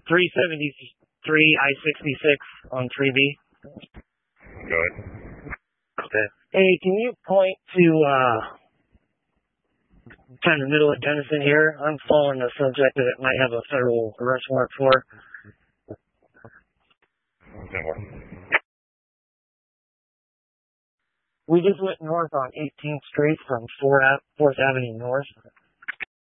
373 I-66 on 3B. Go ahead. Okay. Hey, can you point to kind of middle of Denison here? I'm following a subject that it might have a federal arrest warrant for. We just went north on 18th Street from 4th Avenue North.